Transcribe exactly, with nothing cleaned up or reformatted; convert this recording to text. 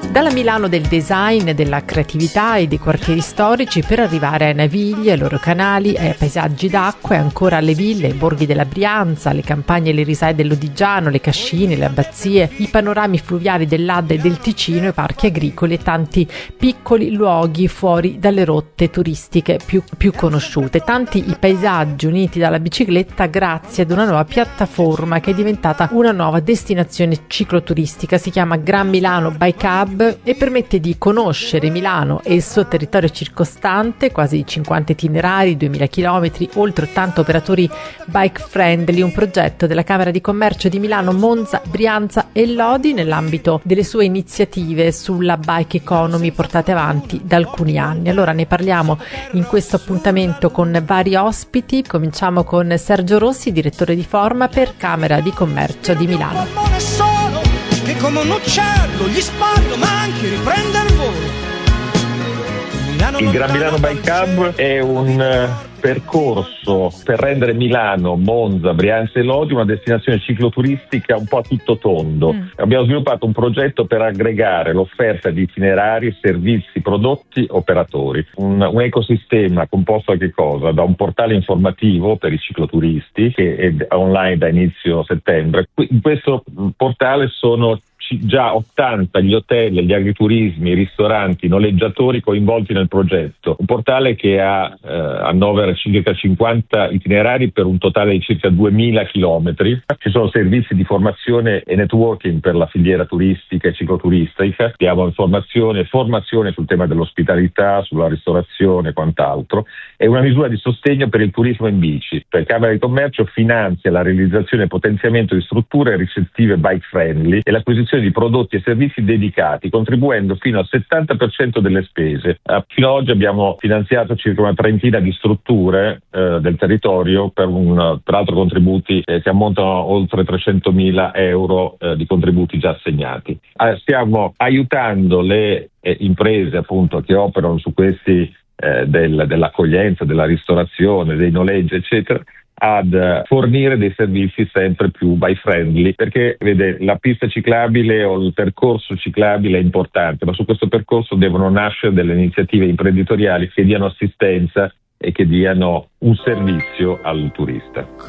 Dalla Milano del design, della creatività e dei quartieri storici, per arrivare ai navigli, ai loro canali, ai paesaggi d'acqua e ancora alle ville, ai borghi della Brianza, le campagne e le risaie dell'Odigiano, le cascine, le abbazie, i panorami fluviali dell'Adda e del Ticino, i parchi agricoli e tanti piccoli luoghi fuori dalle rotte turistiche più, più conosciute. Tanti i paesaggi uniti dalla bicicletta grazie ad una nuova piattaforma che è diventata una nuova destinazione cicloturistica. Si chiama Gran Milano Bike Hub e permette di conoscere Milano e il suo territorio circostante, quasi cinquanta itinerari, duemila chilometri, oltre ottanta operatori bike friendly, un progetto della Camera di Commercio di Milano, Monza, Brianza e Lodi nell'ambito delle sue iniziative sulla bike economy portate avanti da alcuni anni. Allora ne parliamo in questo appuntamento con vari ospiti. Cominciamo con Sergio Rossi, direttore di Forma per Camera di Commercio di Milano. Che come un uccello gli spallo ma anche riprende il volo. Il Gran Milano Bike Hub è un percorso per rendere Milano, Monza, Brianza e Lodi una destinazione cicloturistica un po' a tutto tondo. Mm. Abbiamo sviluppato un progetto per aggregare l'offerta di itinerari, servizi, prodotti, operatori. Un, un ecosistema composto da che cosa? Da un portale informativo per i cicloturisti che è online da inizio settembre. In questo portale sono già ottanta gli hotel, gli agriturismi, i ristoranti, i noleggiatori coinvolti nel progetto. Un portale che ha eh, annovera circa cinquanta itinerari per un totale di circa duemila chilometri. Ci sono servizi di formazione e networking per la filiera turistica e cicloturistica. Abbiamo informazione e formazione sul tema dell'ospitalità, sulla ristorazione e quant'altro. È una misura di sostegno per il turismo in bici. La Camera di Commercio finanzia la realizzazione e potenziamento di strutture ricettive bike friendly e l'acquisizione di prodotti e servizi dedicati, contribuendo fino al settanta per cento delle spese. Eh, fino ad oggi abbiamo finanziato circa una trentina di strutture eh, del territorio per un per altri contributi eh, che ammontano a oltre trecentomila euro eh, di contributi già assegnati. Eh, stiamo aiutando le eh, imprese appunto che operano su questi eh, del, dell'accoglienza, della ristorazione, dei noleggi, eccetera, ad fornire dei servizi sempre più bike friendly, perché vede la pista ciclabile o il percorso ciclabile è importante, ma su questo percorso devono nascere delle iniziative imprenditoriali che diano assistenza e che diano un servizio al turista.